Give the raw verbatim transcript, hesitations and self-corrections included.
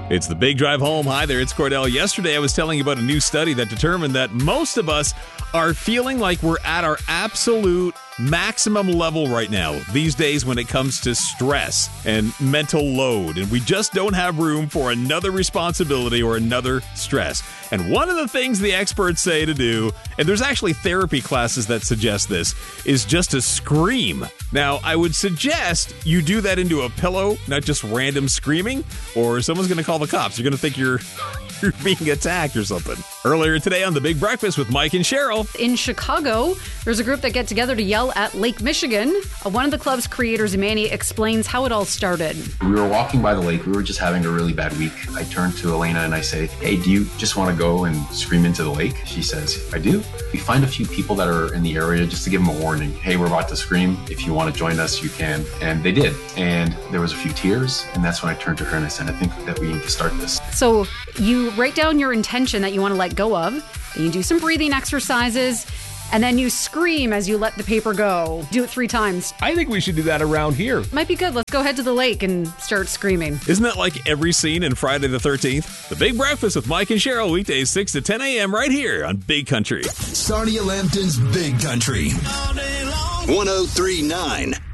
It's the Big Drive Home. Hi there, it's Cordell. Yesterday I was telling you about a new study that determined that most of us are feeling like we're at our absolute maximum level right now these days when it comes to stress and mental load, and we just don't have room for another responsibility or another stress. And one of the things the experts say to do, and there's actually therapy classes that suggest this, is just to scream. Now, I would suggest you do that into a pillow, not just random screaming, or someone's going to call the cops. You're going to think you're you're being attacked or something. Earlier today on The Big Breakfast with Mike and Cheryl. In Chicago, there's a group that get together to yell at Lake Michigan. Uh, one of the club's creators, Manny, explains how it all started. We were walking by the lake. We were just having a really bad week. I turned to Elena and I say, hey, do you just want to go and scream into the lake? She says, I do. We find a few people that are in the area just to give them a warning. Hey, we're about to scream. If you want to join us, you can. And they did. And there was a few tears. And that's when I turned to her and I said, I think that we need to start this. So you write down your intention that you want to let go of. Then you do some breathing exercises. And then you scream as you let the paper go. Do it three times. I think we should do that around here. Might be good. Let's go head to the lake and start screaming. Isn't that like every scene in Friday the thirteenth? The Big Breakfast with Mike and Cheryl, weekdays six to ten a.m. right here on Big Country. Sarnia Lambton's Big Country. one oh three point nine